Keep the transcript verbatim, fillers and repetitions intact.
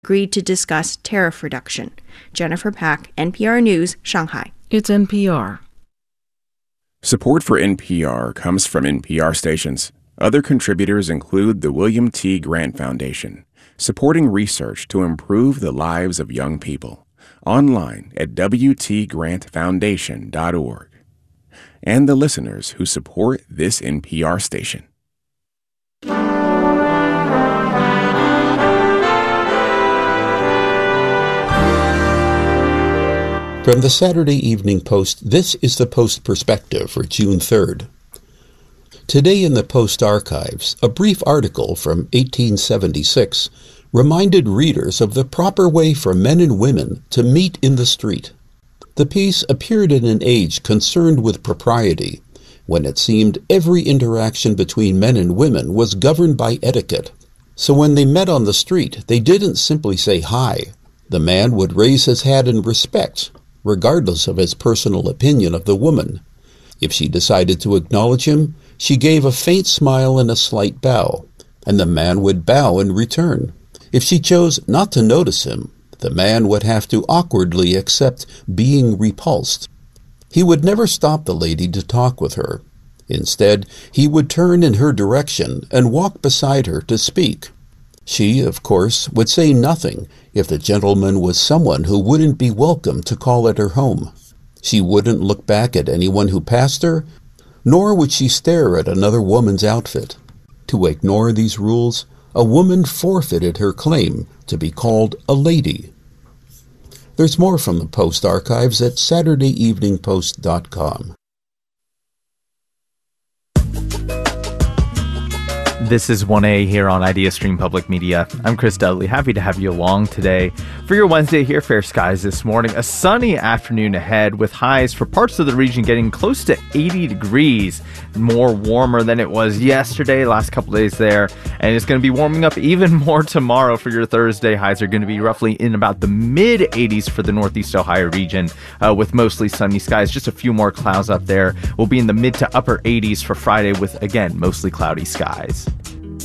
agreed to discuss tariff reduction. Jennifer Pack, N P R News, Shanghai. It's N P R. Support for N P R comes from N P R stations. Other contributors include the William T. Grant Foundation, supporting research to improve the lives of young people. Online at w t grant foundation dot org. And the listeners who support this N P R station. From the Saturday Evening Post, this is the Post Perspective for June third. Today in the Post archives, a brief article from eighteen seventy-six reminded readers of the proper way for men and women to meet in the street. The piece appeared in an age concerned with propriety, when it seemed every interaction between men and women was governed by etiquette. So when they met on the street, they didn't simply say hi. The man would raise his hat in respect, regardless of his personal opinion of the woman. If she decided to acknowledge him, she gave a faint smile and a slight bow, and the man would bow in return. If she chose not to notice him, the man would have to awkwardly accept being repulsed. He would never stop the lady to talk with her. Instead, he would turn in her direction and walk beside her to speak. She, of course, would say nothing if the gentleman was someone who wouldn't be welcome to call at her home. She wouldn't look back at anyone who passed her, nor would she stare at another woman's outfit. To ignore these rules, a woman forfeited her claim to be called a lady. There's more from the Post archives at saturday evening post dot com. This is one A here on IdeaStream Public Media. I'm Chris Dudley, happy to have you along today. For your Wednesday here, fair skies this morning. A sunny afternoon ahead with highs for parts of the region getting close to eighty degrees. More warmer than it was yesterday, last couple days there. And it's going to be warming up even more tomorrow for your Thursday. Highs are going to be roughly in about the mid eighties for the Northeast Ohio region uh, with mostly sunny skies. Just a few more clouds up there. We'll be in the mid to upper eighties for Friday with, again, mostly cloudy skies.